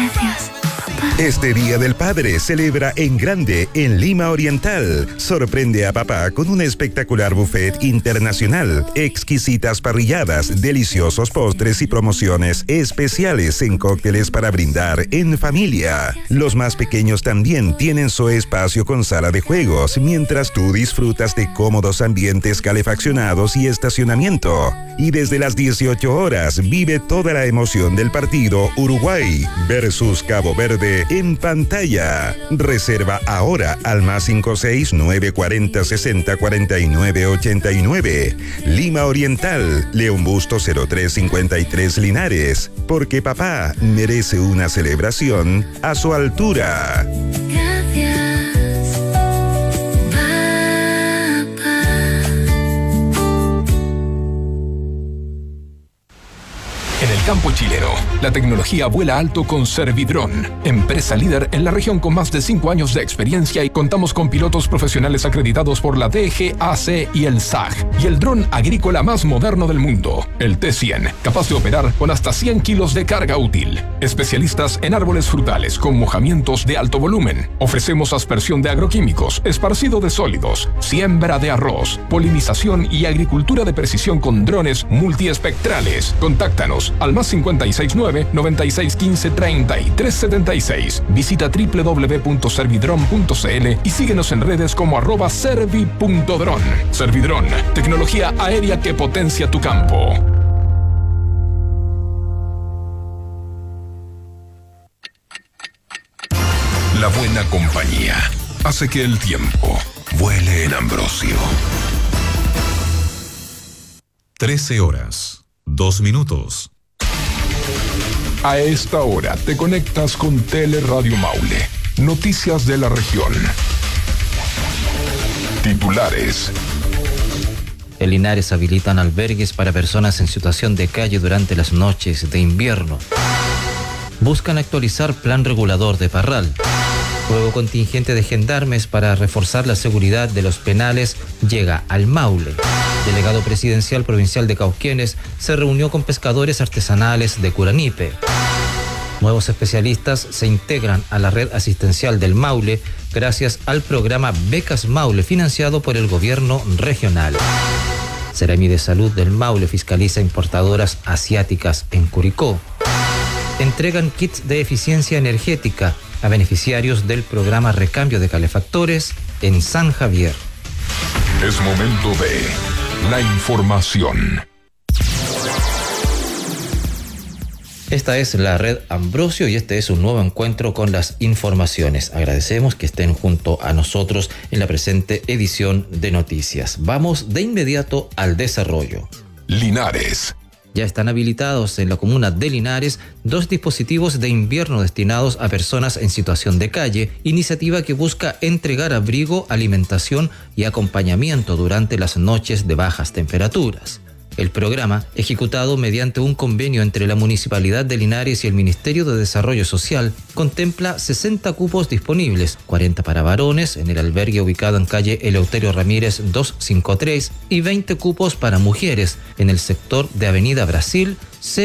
Gracias, papá. Este Día del Padre celebra en grande en Lima Oriental. Sorprende a papá con un espectacular buffet internacional, exquisitas parrilladas, deliciosos postres y promociones especiales en cócteles para brindar en familia. Los más pequeños también tienen su espacio con sala de juegos, mientras tú disfrutas de cómodos ambientes calefaccionados y estacionamiento. Y desde las 18 horas vive toda la emoción del partido Uruguay versus Cabo Verde en pantalla. Reserva ahora al +56 940 60 49 89. Lima Oriental, León Bustos 0353 Linares. Porque papá merece una celebración a su altura. Gracias, papá. En el campo chileno, la tecnología vuela alto con Servidrón, empresa líder en la región con más de 5 años de experiencia, y contamos con pilotos profesionales acreditados por la DGAC y el SAG, y el dron agrícola más moderno del mundo, el T100, capaz de operar con hasta 100 kilos de carga útil. Especialistas en árboles frutales con mojamientos de alto volumen. Ofrecemos aspersión de agroquímicos, esparcido de sólidos, siembra de arroz, polinización y agricultura de precisión con drones multiespectrales. Contáctanos al +569 9615 3376. Visita www.servidron.cl y síguenos en redes como @servi.dron. Servidrón, tecnología aérea que potencia tu campo. La buena compañía hace que el tiempo vuele en Ambrosio. 13 horas, 2 minutos. A esta hora te conectas con Teleradio Maule. Noticias de la región. Titulares. En Linares habilitan albergues para personas en situación de calle durante las noches de invierno. Buscan actualizar plan regulador de Parral. Nuevo contingente de gendarmes para reforzar la seguridad de los penales llega al Maule. Delegado presidencial provincial de Cauquenes se reunió con pescadores artesanales de Curanipe. Nuevos especialistas se integran a la red asistencial del Maule gracias al programa Becas Maule financiado por el gobierno regional. Seremi de Salud del Maule fiscaliza importadoras asiáticas en Curicó. Entregan kits de eficiencia energética a beneficiarios del programa Recambio de Calefactores en San Javier. Es momento de la información. Esta es la red Ambrosio y este es un nuevo encuentro con las informaciones. Agradecemos que estén junto a nosotros en la presente edición de noticias. Vamos de inmediato al desarrollo. Linares. Ya están habilitados en la comuna de Linares 2 dispositivos de invierno destinados a personas en situación de calle, iniciativa que busca entregar abrigo, alimentación y acompañamiento durante las noches de bajas temperaturas. El programa, ejecutado mediante un convenio entre la Municipalidad de Linares y el Ministerio de Desarrollo Social, contempla 60 cupos disponibles, 40 para varones en el albergue ubicado en calle Eleuterio Ramírez 253 y 20 cupos para mujeres en el sector de Avenida Brasil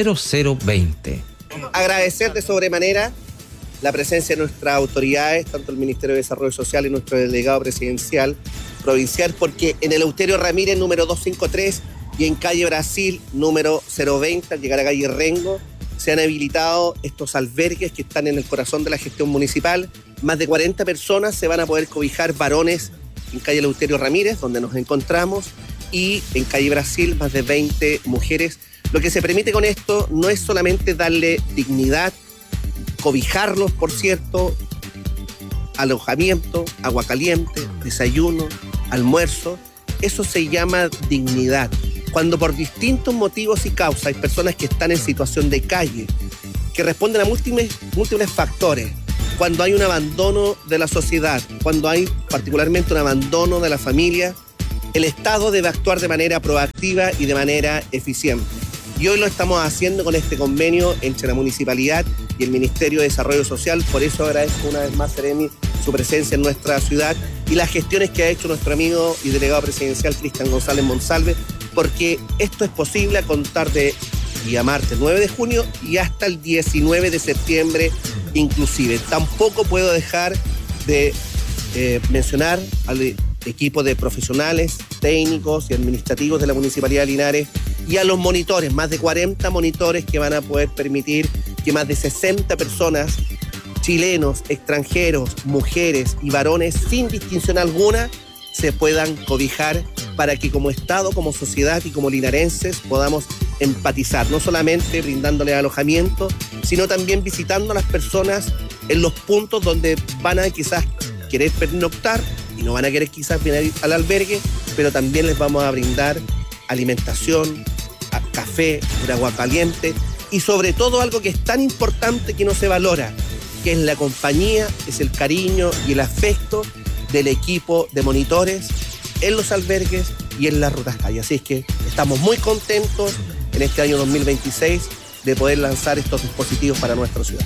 0020. Agradecer de sobremanera la presencia de nuestras autoridades, tanto el Ministerio de Desarrollo Social y nuestro delegado presidencial provincial, porque en el Eleuterio Ramírez número 253 y en calle Brasil, número 020, al llegar a calle Rengo, se han habilitado estos albergues que están en el corazón de la gestión municipal. Más de 40 personas se van a poder cobijar, varones en calle Eleuterio Ramírez, donde nos encontramos, y en calle Brasil, más de 20 mujeres. Lo que se permite con esto no es solamente darle dignidad, cobijarlos, por cierto, alojamiento, agua caliente, desayuno, almuerzo. Eso se llama dignidad. Cuando por distintos motivos y causas hay personas que están en situación de calle, que responden a múltiples factores, cuando hay un abandono de la sociedad, cuando hay particularmente un abandono de la familia, el Estado debe actuar de manera proactiva y de manera eficiente. Y hoy lo estamos haciendo con este convenio entre la Municipalidad y el Ministerio de Desarrollo Social. Por eso agradezco una vez más, Seremi, su presencia en nuestra ciudad y las gestiones que ha hecho nuestro amigo y delegado presidencial Cristian González Monsalve, porque esto es posible a contar de día martes 9 de junio y hasta el 19 de septiembre inclusive. Tampoco puedo dejar de mencionar al equipo de profesionales, técnicos y administrativos de la Municipalidad de Linares y a los monitores, más de 40 monitores que van a poder permitir que más de 60 personas, chilenos, extranjeros, mujeres y varones, sin distinción alguna, se puedan cobijar para que como Estado, como sociedad y como linarenses podamos empatizar, no solamente brindándoles alojamiento, sino también visitando a las personas en los puntos donde van a quizás querer pernoctar y no van a querer quizás venir al albergue, pero también les vamos a brindar alimentación, café, agua caliente y sobre todo algo que es tan importante que no se valora, que es la compañía, es el cariño y el afecto del equipo de monitores en los albergues y en las rutas calle. Así es que estamos muy contentos en este año 2026 de poder lanzar estos dispositivos para nuestra ciudad.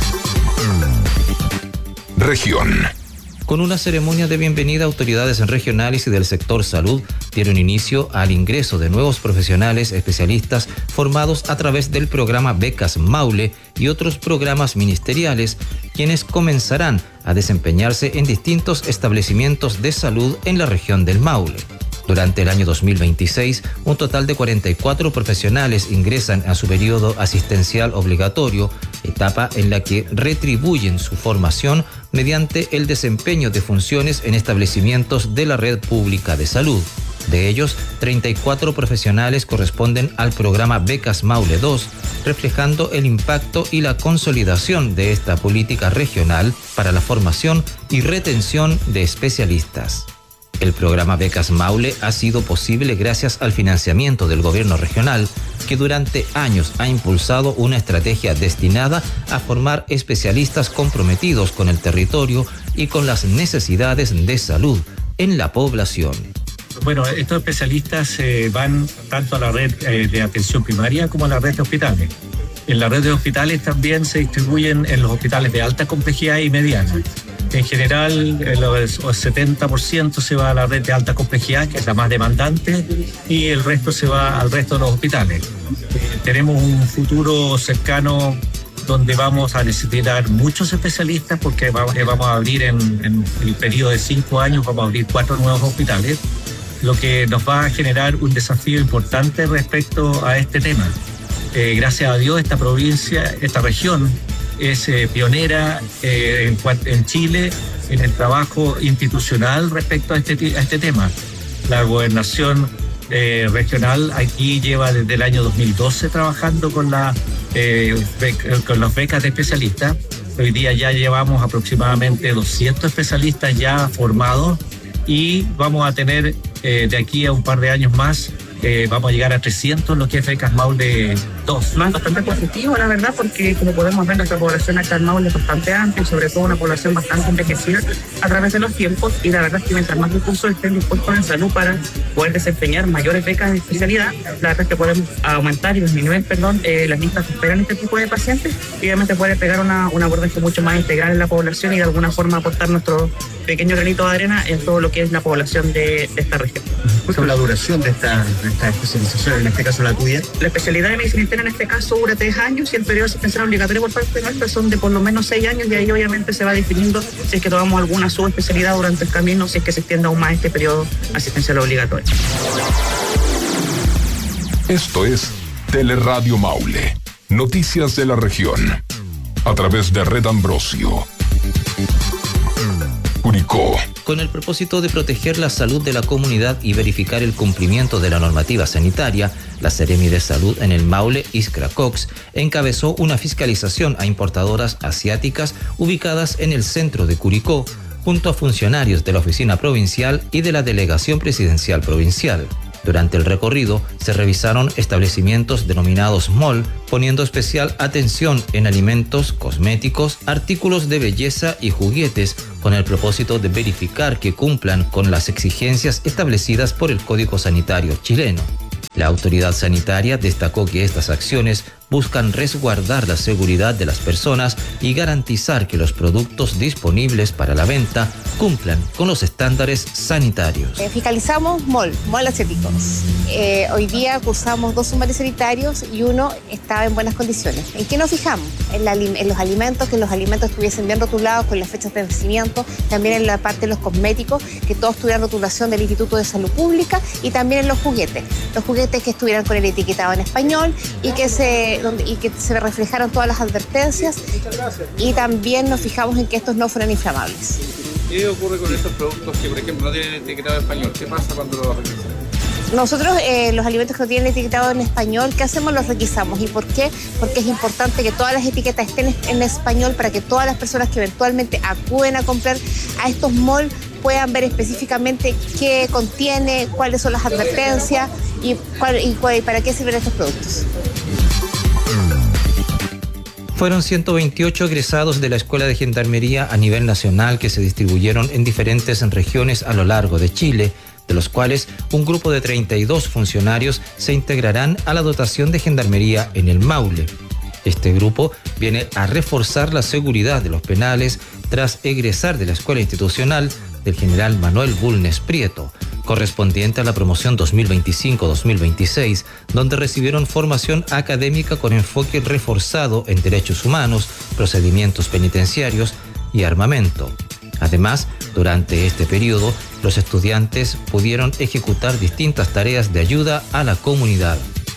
Región. Con una ceremonia de bienvenida, autoridades regionales y del sector salud dieron inicio al ingreso de nuevos profesionales especialistas formados a través del programa Becas Maule y otros programas ministeriales, quienes comenzarán a desempeñarse en distintos establecimientos de salud en la región del Maule. Durante el año 2026, un total de 44 profesionales ingresan a su periodo asistencial obligatorio, etapa en la que retribuyen su formación mediante el desempeño de funciones en establecimientos de la red pública de salud. De ellos, 34 profesionales corresponden al programa Becas Maule 2, reflejando el impacto y la consolidación de esta política regional para la formación y retención de especialistas. El programa Becas Maule ha sido posible gracias al financiamiento del gobierno regional, que durante años ha impulsado una estrategia destinada a formar especialistas comprometidos con el territorio y con las necesidades de salud en la población. Bueno, estos especialistas van tanto a la red de atención primaria como a la red de hospitales. En la red de hospitales también se distribuyen en los hospitales de alta complejidad y mediana. En general, el 70% se va a la red de alta complejidad, que es la más demandante, y el resto se va al resto de los hospitales. Tenemos un futuro cercano donde vamos a necesitar muchos especialistas porque vamos a abrir en el periodo de 5 años, vamos a abrir 4 nuevos hospitales, lo que nos va a generar un desafío importante respecto a este tema. Gracias a Dios, esta provincia, esta región, es pionera en Chile en el trabajo institucional respecto a este tema. La gobernación regional aquí lleva desde el año 2012 trabajando con las becas de especialistas. Hoy día ya llevamos aproximadamente 200 especialistas ya formados y vamos a tener de aquí a un par de años más vamos a llegar a 300 lo que es Becas Maule 2. Bastante positivo, la verdad, porque como podemos ver, nuestra población acá en Maule es bastante amplia y sobre todo una población bastante envejecida a través de los tiempos, y la verdad es que mientras más recursos estén dispuestos en salud para poder desempeñar mayores becas de especialidad, la verdad es que podemos aumentar y disminuir las listas que esperan este tipo de pacientes, y obviamente puede pegar un abordaje mucho más integral en la población y de alguna forma aportar nuestro pequeño granito de arena en todo lo que es la población de esta región. ¿Cuál es la duración de esta especialización, en este caso la tuya? La especialidad de medicina interna en este caso dura 3 años y el periodo asistencial obligatorio por parte nuestra son de por lo menos 6 años, y ahí obviamente se va definiendo si es que tomamos alguna subespecialidad durante el camino, si es que se extiende aún más este periodo asistencial obligatorio. Esto es Teleradio Maule, noticias de la región, a través de Red Ambrosio. Curicó. Con el propósito de proteger la salud de la comunidad y verificar el cumplimiento de la normativa sanitaria, la Seremi de Salud en el Maule, Iskra Cox, encabezó una fiscalización a importadoras asiáticas ubicadas en el centro de Curicó, junto a funcionarios de la Oficina Provincial y de la Delegación Presidencial Provincial. Durante el recorrido se revisaron establecimientos denominados mall, poniendo especial atención en alimentos, cosméticos, artículos de belleza y juguetes, con el propósito de verificar que cumplan con las exigencias establecidas por el Código Sanitario chileno. La autoridad sanitaria destacó que estas acciones buscan resguardar la seguridad de las personas y garantizar que los productos disponibles para la venta cumplan con los estándares sanitarios. Fiscalizamos mol asiáticos. Hoy día cursamos 2 sumarios sanitarios y uno estaba en buenas condiciones. ¿En qué nos fijamos? En los alimentos, que los alimentos estuviesen bien rotulados con las fechas de vencimiento, también en la parte de los cosméticos, que todos tuvieran rotulación del Instituto de Salud Pública, y también en los juguetes que estuvieran con el etiquetado en español y que se reflejaran todas las advertencias, y también nos fijamos en que estos no fueran inflamables. ¿Qué ocurre con estos productos que, por ejemplo, no tienen etiquetado en español? ¿Qué pasa cuando los requisan? Nosotros los alimentos que no tienen etiquetado en español, ¿qué hacemos? Los requisamos. ¿Y por qué? Porque es importante que todas las etiquetas estén en español para que todas las personas que eventualmente acuden a comprar a estos malls puedan ver específicamente qué contiene, cuáles son las advertencias y para qué sirven estos productos. Fueron 128 egresados de la Escuela de Gendarmería a nivel nacional que se distribuyeron en diferentes regiones a lo largo de Chile, de los cuales un grupo de 32 funcionarios se integrarán a la dotación de Gendarmería en el Maule. Este grupo viene a reforzar la seguridad de los penales tras egresar de la Escuela Institucional del General Manuel Bulnes Prieto, correspondiente a la promoción 2025-2026, donde recibieron formación académica con enfoque reforzado en derechos humanos, procedimientos penitenciarios y armamento. Además, durante este periodo, los estudiantes pudieron ejecutar distintas tareas de ayuda a la comunidad.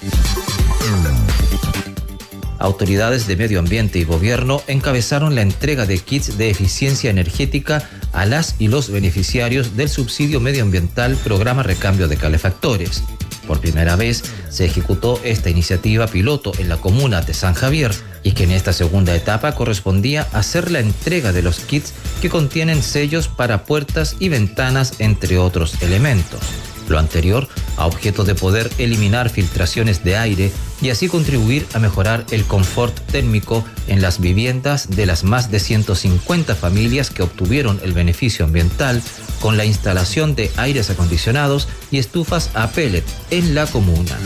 Autoridades de medio ambiente y gobierno encabezaron la entrega de kits de eficiencia energética a las y los beneficiarios del subsidio medioambiental Programa Recambio de Calefactores. Por primera vez se ejecutó esta iniciativa piloto en la comuna de San Javier, y que en esta segunda etapa correspondía hacer la entrega de los kits que contienen sellos para puertas y ventanas, entre otros elementos. Lo anterior a objeto de poder eliminar filtraciones de aire y así contribuir a mejorar el confort térmico en las viviendas de las más de 150 familias que obtuvieron el beneficio ambiental con la instalación de aires acondicionados y estufas a pellet en la comuna.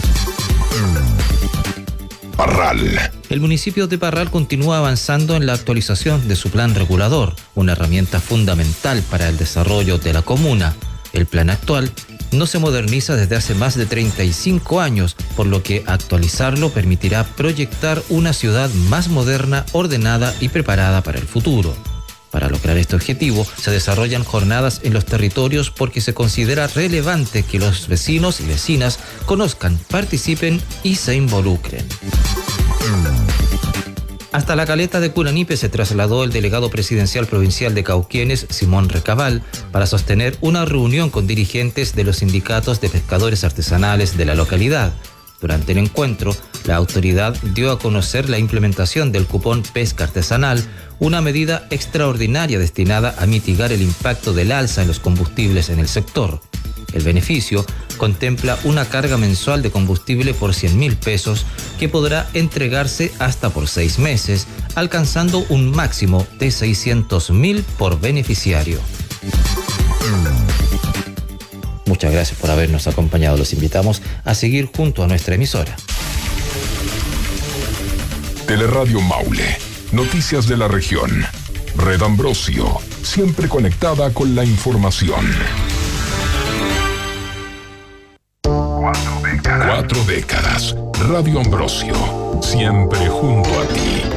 Parral. El municipio de Parral continúa avanzando en la actualización de su plan regulador, una herramienta fundamental para el desarrollo de la comuna. El plan actual no se moderniza desde hace más de 35 años, por lo que actualizarlo permitirá proyectar una ciudad más moderna, ordenada y preparada para el futuro. Para lograr este objetivo, se desarrollan jornadas en los territorios porque se considera relevante que los vecinos y vecinas conozcan, participen y se involucren. Hasta la caleta de Curanipe se trasladó el delegado presidencial provincial de Cauquenes, Simón Recabal, para sostener una reunión con dirigentes de los sindicatos de pescadores artesanales de la localidad. Durante el encuentro, la autoridad dio a conocer la implementación del cupón pesca artesanal, una medida extraordinaria destinada a mitigar el impacto del alza en los combustibles en el sector. El beneficio contempla una carga mensual de combustible por 100.000 pesos que podrá entregarse hasta por 6 meses, alcanzando un máximo de 600.000 por beneficiario. Muchas gracias por habernos acompañado. Los invitamos a seguir junto a nuestra emisora. Teleradio Maule. Noticias de la región. Red Ambrosio. Siempre conectada con la información. 4 décadas. Radio Ambrosio. Siempre junto a ti.